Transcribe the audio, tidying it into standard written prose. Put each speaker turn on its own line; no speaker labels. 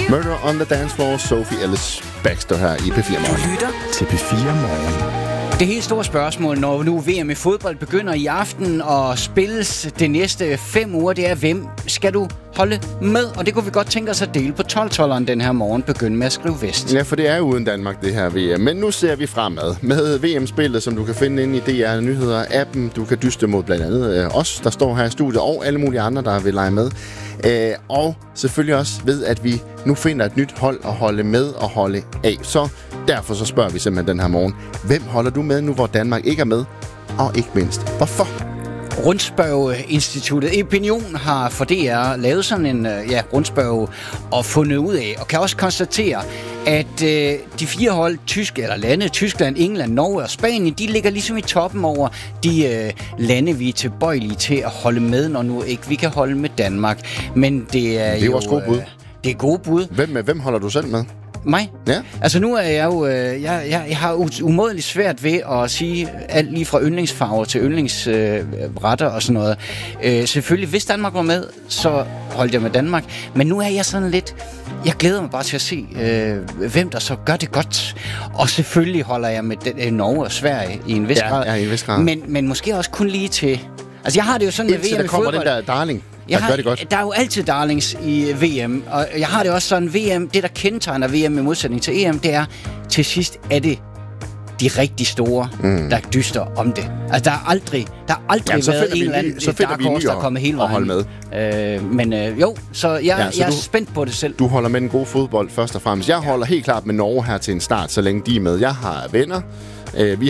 Murder on the Dance Floor, Sophie Ellis Baxter her i P4 Morgen.
Du lytter til P4 Morgen. Det helt store spørgsmål, når nu VM i fodbold begynder i aften og spilles de næste 5 uger, det er, hvem skal du holde med? Og det kunne vi godt tænke os at dele på 12-12'eren den her morgen, begynde med at skrive vest.
Ja, for det er jo uden Danmark, det her VM. Men nu ser vi fremad med VM-spillet, som du kan finde inde i DR Nyheder-appen. Du kan dyste mod blandt andet os, der står her i studiet, og alle mulige andre, der vil lege med. Og selvfølgelig også ved, at vi nu finder et nyt hold at holde med og holde af. Så derfor så spørger vi simpelthen den her morgen, hvem holder du med nu, hvor Danmark ikke er med? Og ikke mindst, hvorfor?
Rundspørgeinstituttet Opinion har for DR lavet sådan en rundspørg og fundet ud af, og kan også konstatere, at de 4 hold, Tyskland, England, Norge og Spanien, de ligger ligesom i toppen over de lande, vi er tilbøjelige til at holde med, når nu ikke vi kan holde med Danmark. Men det er jo
også gode bud.
Det er gode bud.
Hvem holder du selv med?
Mig?
Ja.
Altså nu er jeg jo... Jeg har umådeligt svært ved at sige alt lige fra yndlingsfarver til yndlingsretter og sådan noget. Selvfølgelig, hvis Danmark var med, så holdt jeg med Danmark. Men nu er jeg sådan lidt... Jeg glæder mig bare til at se, hvem der så gør det godt. Og selvfølgelig holder jeg med Norge og Sverige i en vis grad.
Ja, i en vis grad.
Men måske også kun lige til... Altså jeg har det jo sådan med VM i fodbold...
Indtil der kommer den der darling.
Der er jo altid darlings i VM, og jeg har det også sådan, VM, det der kendetegner VM i modsætning til EM, det er, til sidst er det de rigtig store, der dyster om det. Altså, der har aldrig været en eller anden dark horse, der er kommet hele vejen. Med. Så jeg er spændt på det selv.
Du holder med den gode fodbold først og fremmest. Jeg holder helt klart med Norge her til en start, så længe de er med. Jeg har venner. Vi